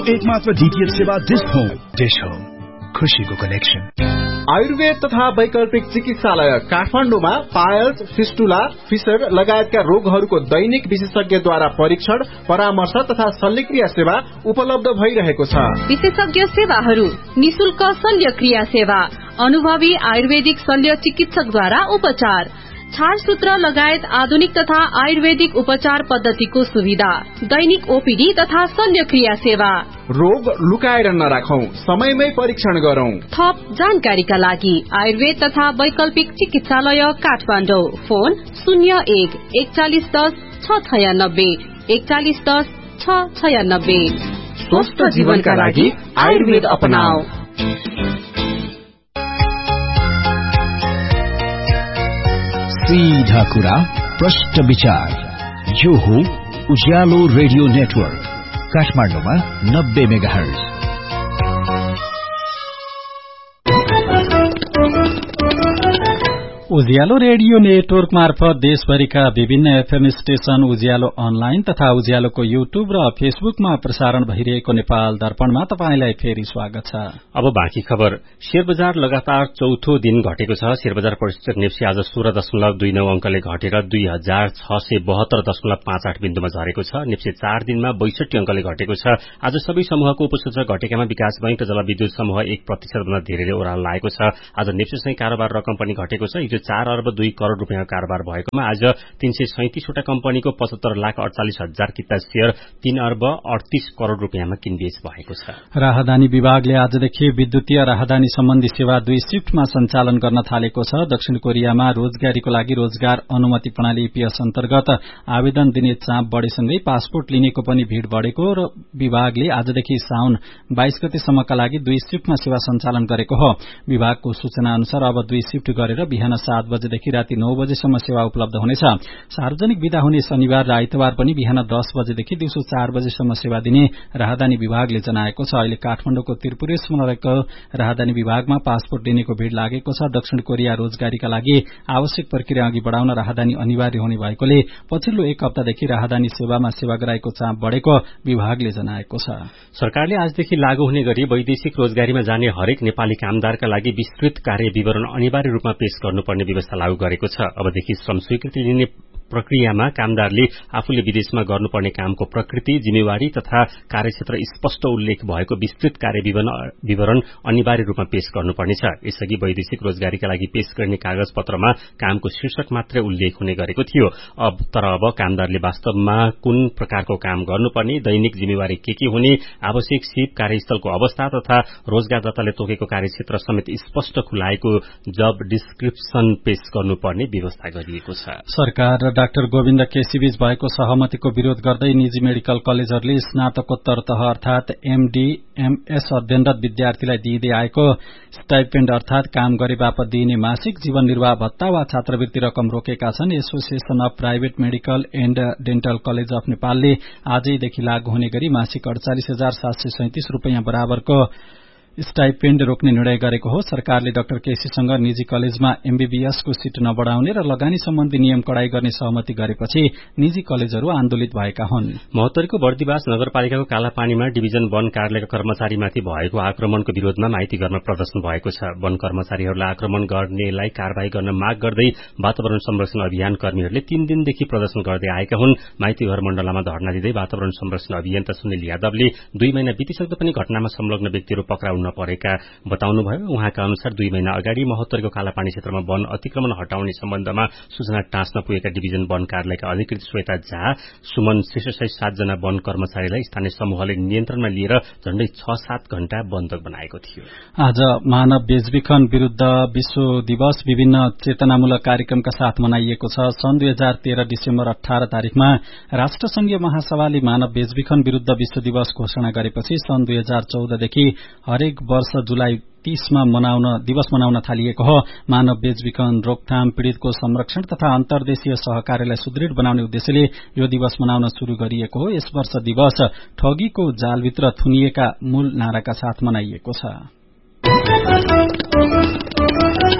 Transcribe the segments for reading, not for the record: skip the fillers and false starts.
एकमात्र डीटीएच सेवा dish home खुशीको कनेक्सन। आयुर्वेद तथा वैकल्पिक चिकित्सालय काठमाडौँमा पायल्स, फिस्टुला, फिसर लगायतका रोगहरूको दैनिक विशेषज्ञद्वारा परीक्षण, परामर्श तथा शल्यक्रिया सेवा उपलब्ध भइरहेको छ। विशेषज्ञ सेवाहरू: निशुल्क शल्यक्रिया सेवा, अनुभवी आयुर्वेदिक शल्य चिकित्सकद्वारा उपचार, छारसूत्र लगायत आधुनिक तथा आयुर्वेदिक उपचार पद्धतिको सुविधा, दैनिक ओपीडी तथा शल्यक्रिया सेवा। रोग लुकाएर नराखौं, समयमै परीक्षण गरौं। थप जानकारीका लागि आयुर्वेद तथा वैकल्पिक चिकित्सालय काठमाडौँ, फोन 01 4110 696 4110 696। स्वस्थ जीवनका लागि आयुर्वेद अपनाऊ। सीधा कुरा, प्रष्ट विचार, यो हो उज्यालो रेडियो नेटवर्क काठमाडौँमा 90 मेगाहर्ज। उज्यालो रेडियो नेटवर्क मार्फत देशभरिका विभिन्न एफएम स्टेशन, उज्यालो अनलाइन तथा उज्यालोको युट्युब र फेसबुकमा प्रसारण भइरहेको नेपाल दर्पणमा तपाईंलाई फेरि स्वागत छ। अब बाँकी खबर। शेयर बजार लगातार चौथो दिन घटेको छ। शेयर बजार प्रतिशत नेप्सी आज 16.29 अंकले घटेर 2672.58 बिन्दुमा झरेको छ। नेप्सी 4 दिनमा 62 अंकले घटेको छ। आज सबै समूहको उपसूचक घटेकामा विकास बैंक र जलविद्युत समूह 1% भन्दा धेरैले ओह्रालो लागेको छ। आज नेप्सीसँगै कारोबार रकम पनि घटेको छ। हिजो 4 अर्ब 2 करोड़ रुपियाँ कारोबार भएकोमा आज 337 वटा कम्पनीको 75,48,000 किता शेयर 3 अर्ब 38 करोड़ रुपियाँमा किनबेच भएको छ। राहदानी विभागले आजदेखि विद्युतीय राहदानी सम्बन्धी सेवा 2 शिफ्टमा सञ्चालन गर्न थालेको छ। दक्षिण कोरियामा रोजगारीको लागि रोजगार अनुमति प्रणाली ईपीएस अन्तर्गत आवेदन दिने चाप बढेसँगै पासपोर्ट लिनेको पनि भीड़ बढेको र विभागले आजदेखि साउन 22 गतेसम्मका लागि 2 शिफ्टमा सेवा सञ्चालन गरेको हो। विभागको सूचना अनुसार अब 2 शिफ्ट गरेर बिहान 7 बजेदेखि राति 9 बजेसम्म सेवा उपलब्ध हुनेछ। सार्वजनिक विदा हुने शनिबार र आइतबार पनि बिहान 10 बजेदेखि दिउँसो 4 बजेसम्म सेवा दिने राहदानी विभागले जनाएको छ। अहिले काठमाडौँको त्रिपुरेश्वरमा रहेको राहदानी विभागमा पासपोर्ट लिनेको भीड़ लागेको छ। दक्षिण कोरिया रोजगारीका लागि आवश्यक प्रक्रिया अघि बढ़ाउन राहदानी अनिवार्य हुने भएकोले पछिल्लो 1 हप्तादेखि राहदानी सेवामा सेवा गराएको चाप बढ़ेको विभागले जनाएको छ। सरकारले आजदेखि लागू हुने गरी वैदेशिक रोजगारीमा जाने हरेक नेपाली कामदारका लागि विस्तृत कार्य विवरण अनिवार्य रूपमा पेश गर्नुपर्ने व्यवस्था लागू गरेको छ। अबदेखि श्रम स्वीकृति लिने प्रक्रियामा कामदारले आफूले विदेशमा गर्नुपर्ने कामको प्रकृति, जिम्मेवारी तथा कार्यक्षेत्र स्पष्ट उल्लेख भएको विस्तृत कार्य विवरण अनिवार्य रूपमा पेश गर्नुपर्नेछ। यसअघि वैदेशिक रोजगारीका लागि पेश गर्ने कागज पत्रमा कामको शीर्षक मात्रै उल्लेख हुने गरेको थियो। अब कामदारले वास्तवमा कुन प्रकारको काम गर्नुपर्ने, दैनिक जिम्मेवारी के हुने, आवश्यक सिप, कार्यस्थलको अवस्था तथा रोजगारदाताले तोकेको कार्यक्षेत्र समेत स्पष्ट खुलाएको जब डिस्क्रिप्सन पेश गर्नुपर्ने व्यवस्था गरिएको छ। सरकार र डाक्टर गोविन्द केसीबीच भएको सहमतिको विरोध गर्दै निजी मेडिकल कलेजहरूले स्नातकोत्तर तह अर्थात एमडी, एमएस अध्ययनरत विद्यार्थीलाई दिइँदै आएको स्टाइपेन्ड अर्थात काम गरे बापत दिइने मासिक जीवन निर्वाह भत्ता वा छात्रवृत्ति रकम रोकेका छन्। Association of private medical and dental college of नेपालले आजैदेखि लागू हुने गरी मासिक 48,737 रूपियाँ बराबरको स्टाइपेन्ड रोक्ने निर्णय गरेको हो। सरकारले डाक्टर केसीसँग निजी कलेजमा एमबीबीएसको सीट नबढ़ाउने र लगानी सम्बन्धी नियम कड़ाई गर्ने सहमति गरेपछि निजी कलेजहरू आन्दोलित भएका हुन्। महोत्तरीको बर्दिवास नगरपालिकाको कालापानीमा डिभिजन वन कार्यालयका कर्मचारीमाथि भएको आक्रमणको विरोधमा माइतीघरमा प्रदर्शन भएको छ। वन कर्मचारीहरूलाई आक्रमण गर्नेलाई कारवाही गर्न माग गर्दै वातावरण संरक्षण अभियान कर्मीहरूले 3 दिनदेखि प्रदर्शन गर्दै आएका हुन्। माइतीघर मण्डलमा धरना दिँदै वातावरण संरक्षण अभियन्ता सुनिल यादवले 2 महिना बितिसक्दा पनि घटनामा संलग्न व्यक्तिहरू पक्राउ नपरेका बताउनुभयो। उहाँका अनुसार 2 महिना अगाडि महोत्तरीको कालापानी क्षेत्रमा वन अतिक्रमण हटाउने सम्बन्धमा सूचना टाँच्न पुगेका डिभिजन वन कार्यालयका अधिकृत श्वेता झा, सुमन श्रेष्ठ सहित 7 जना वन कर्मचारीलाई स्थानीय समूहले नियन्त्रणमा लिएर झण्डै 6-7 घण्टा बन्धक बनाएको थियो। आज मानव बेचबिखन विरूद्ध विश्व दिवस विभिन्न चेतनामूलक कार्यक्रमका साथ मनाइएको छ। सन् 2013 डिसेम्बर 18 तारिखमा राष्ट्रसंघीय महासभाले मानव बेचबिखन विरूद्ध विश्व दिवस घोषणा गरेपछि सन् 2014 देखि हरेक वर्ष जुलाई 30 मा दिवस मनाउन थालिएको हो। मानव बेचबिखन रोकथाम, पीड़ितको संरक्षण तथा अन्तर्देशीय सहकार्यलाई सुदृढ़ बनाउने उद्देश्यले यो दिवस मनाउन शुरू गरिएको हो। यस वर्ष दिवस ठगीको जालभित्र थुनिएका मूल नाराका साथ मनाइएको छ।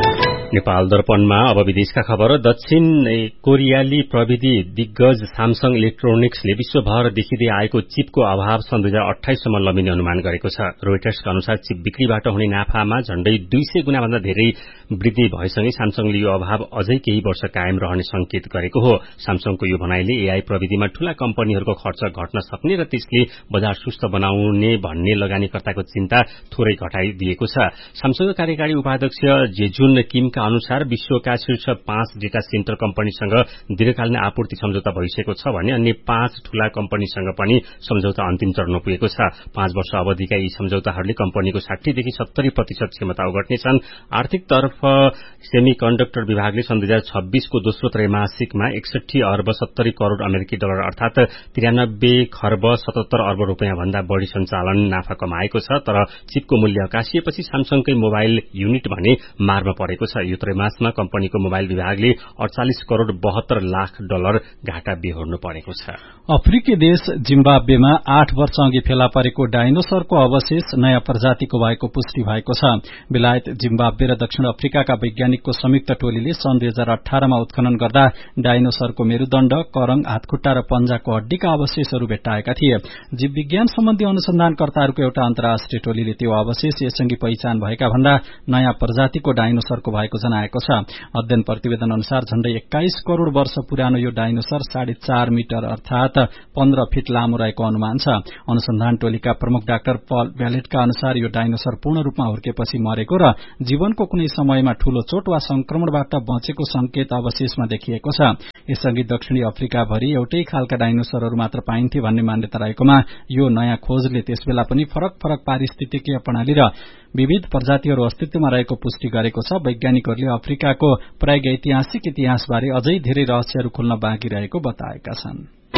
नेपाल दर्पणमा अब विदेशका खबर। दक्षिण कोरियाली प्रविधि दिग्गज सामसङ इलेक्ट्रोनिक्सले विश्वभर देखिँदै आएको चिपको अभाव सन् 2028 सम्म लम्बिने अनुमान गरेको छ। रोइटर्सका अनुसार चिप बिक्रीबाट हुने नाफामा झण्डै 200 गुणाभन्दा धेरै वृद्धि भएसँगै सामसङले यो अभाव अझै केही वर्ष कायम रहने संकेत गरेको हो। सामसङको यो भनाइले एआई प्रविधिमा ठूला कम्पनीहरूको खर्च घट्न सक्ने र त्यसले बजार सुस्त बनाउने भन्ने लगानीकर्ताको चिन्ता थोरै घटाइदिएको छ। सामसङका कार्यकारी उपाध्यक्ष जेजुन किमका अनुसार विश्वका शीर्ष 5 डेटा सेन्टर कम्पनीसँग दीर्घकालीन आपूर्ति सम्झौता भइसकेको छ भने अन्य 5 ठूला कम्पनीसँग पनि सम्झौता अन्तिम चरणमा पुगेको छ। 5 वर्ष अवधिका यी सम्झौताहरूले कम्पनीको 60 देखि 70% क्षमता ओगट्नेछन्। आर्थिकतर्फ सेमिकन्डक्टर विभागले सन् 2026 को दोस्रो त्रैमासिकमा 61 अर्ब 70 करोड़ अमेरिकी डलर अर्थात 93 खर्ब 77 अर्ब रुपियाँ भन्दा बढी सञ्चालन नाफा कमाएको छ। तर चिपको मूल्य आकाशिएपछि सामसङकै मोबाइल युनिट भने मारमा परेको छ। यो त्रैमासमा कम्पनीको मोबाइल विभागले 48 करोड़ 72 लाख डलर घाटा बेहोर्नु परेको छ। अफ्रिकी देश जिम्बाब्वेमा 8 वर्ष अघि फेला परेको डाइनोसरको अवशेष नयाँ प्रजातिको भएको पुष्टि भएको छ। बेलायत, जिम्बाब्वे र दक्षिण अफ्रिकाका वैज्ञानिकको संयुक्त टोलीले सन् 2018 मा उत्खनन गर्दा डाइनोसरको मेरुदण्ड, करङ, हातखुट्टा र पञ्जाको हड्डीका अवशेषहरू भेट्टाएका थिए। जीव विज्ञान सम्बन्धी अनुसन्धानकर्ताहरूको एउटा अन्तर्राष्ट्रिय टोलीले त्यो अवशेष यसअघि पहिचान भएका भन्दा नयाँ प्रजातिको डाइनोसरको भएको जनाएको छ। अध्ययन प्रतिवेदन अनुसार झण्डै 21 करोड़ वर्ष पुरानो यो डाइनोसर 4.5 मिटर अर्थात 15 फिट लामो रहेको अनुमान छ। अनुसन्धान टोलीका प्रमुख डाक्टर पल भ्यालेटका अनुसार यो डाइनोसर पूर्ण रूपमा हुर्केपछि मरेको र जीवनको कुनै समयमा ठूलो चोट वा संक्रमणबाट बचेको संकेत अवशेषमा देखिएको छ। यसअघि दक्षिणी अफ्रिका भरि एउटै खालका डाइनोसरहरू मात्र पाइन्थे भन्ने मान्यता रहेकोमा यो नयाँ खोजले त्यसबेला पनि फरक फरक पारिस्थितिकीय प्रणाली र विविध प्रजातिहरू अस्तित्वमा रहेको पुष्टि गरेको छ। वैज्ञानिकहरूले अफ्रिकाको प्रागैतिहासिक इतिहासबारे अझै धेरै रहस्यहरू खुल्न बाँकी रहेको बताएका छन्।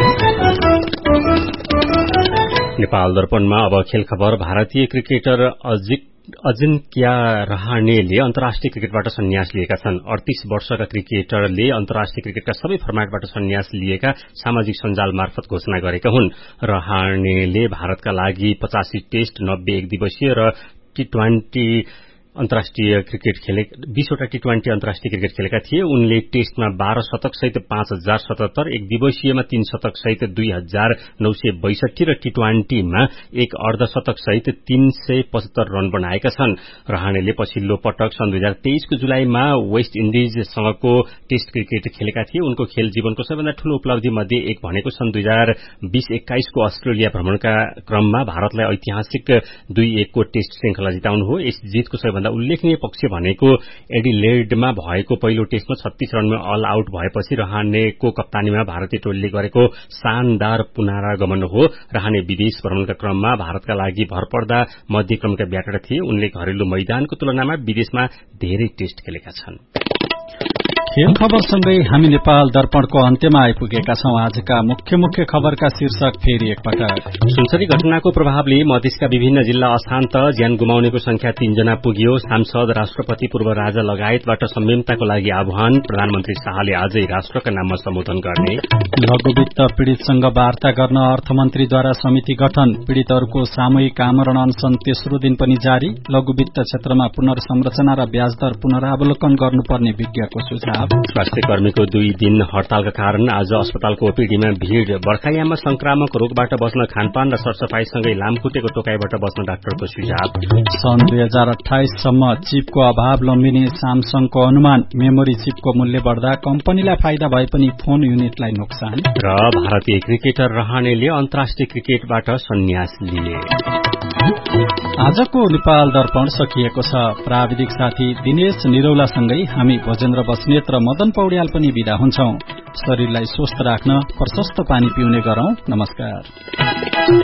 नेपाल दर्पणमा अब खेल खबर। भारतीय क्रिकेटर अजिंक्य रहाणेले अन्तर्राष्ट्रिय क्रिकेटबाट सन्यास लिएका छन्। 38 वर्षका क्रिकेटरले अन्तर्राष्ट्रिय क्रिकेटका सबै फर्मेटबाट सन्यास लिएका सामाजिक सञ्जाल मार्फत घोषणा गरेका हुन्। रहाणेले भारतका लागि 85 टेस्ट, 90 एक दिवसीय र T20 अन्तर्राष्ट्रिय क्रिकेट खेले 20वटा T20 अन्तर्राष्ट्रिय क्रिकेट खेलेका थिए। उनले टेस्टमा 12 शतक सहित 5077, एक दिवसीयमा 3 शतक सहित 2962 र T20मा एक अर्धशतक सहित 375 रन बनाएका छन्। रहाणेले पछिल्लो पटक सन् 2023 को जुलाईमा वेस्ट इन्डिजसँगको टेस्ट क्रिकेट खेलेका थिए। उनको खेल जीवनको सबैभन्दा ठूलो उपलब्धि मध्ये एक भनेको सन् 2020-21 को अस्ट्रेलिया भ्रमणका क्रममा भारतलाई ऐतिहासिक 2-1 को टेस्ट श्रृंखला जिताउनु हो। यस जितको सबैभन्दा उल्लेखनीय पक्ष भनेको एडिलेडमा भएको पहिलो टेस्टमा 36 रनमा अल आउट भएपछि रहाणेको कप्तानीमा भारतीय टोलीले गरेको शानदार पुनरागमन हो। रहाणे विदेश भ्रमणका क्रममा भारतका लागि भरपर्दा मध्यक्रमका ब्याटर थिए। उनले घरेलु मैदानको तुलनामा विदेशमा धेरै टेस्ट खेलेका छन्। खेल खबरसँगै हामी नेपाल दर्पणको अन्त्यमा आइपुगेका छौं। आजका मुख्य खबरका शीर्षक फेरि एकपटक। सुनसरी घटनाको प्रभावले मधेसका विभिन्न जिल्ला अशान्त, ज्यान गुमाउनेको संख्या 3 जना पुग्यो। सांसद, राष्ट्रपति, पूर्व राजा लगायतबाट संयमताको लागि आह्वान। प्रधानमन्त्री शाहले आजै राष्ट्रका नाममा सम्बोधन गर्ने। लघुवित्त पीड़ितसँग वार्ता गर्न अर्थमन्त्रीद्वारा समिति गठन। पीड़ितहरूको सामूहिक आमरण अनशन तेस्रो दिन पनि जारी। लघुवित्त क्षेत्रमा पुनर्संरचना र ब्याजदर पुनरावलोकन गर्नुपर्ने विज्ञको सुझाव। स्वास्थ्य कर्मीको 2 दिन हड़तालका कारण आज अस्पतालको ओपीडीमा भीड़। बर्खायाममा संक्रामक रोगबाट बच्न खानपान र सरसफाईसँगै लामखुट्टेको टोकाइबाट बच्न डाक्टरको सुझाव। सन् 2028 सम्म चिपको अभाव लम्बिने सामसङको अनुमान। मेमोरी चिपको मूल्य बढ्दा कम्पनीलाई फाइदा भए पनि फोन युनिटलाई नोक्सान। र भारतीय क्रिकेटर रहाणेले अन्तर्राष्ट्रिय क्रिकेटबाट सन्यास लिए। आजको नेपाल दर्पण सकिएको छ। प्राविधिक साथी दिनेश निरौलासँगै हामी भोजेन्द्र बस्नेत र मदन पौड्याल पनि बिदा हुन्छौं। शरीरलाई स्वस्थ राख्न प्रशस्त पानी पिउने गरौं। नमस्कार।